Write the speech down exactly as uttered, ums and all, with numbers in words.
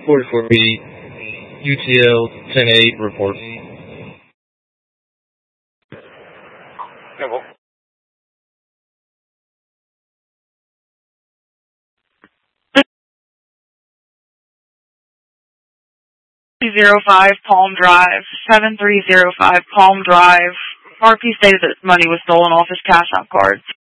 forty-four B, U T L ten eight, report. Nimble. zero five Palm Drive, seven three zero five Palm Drive. R P stated that money was stolen off his cash out card.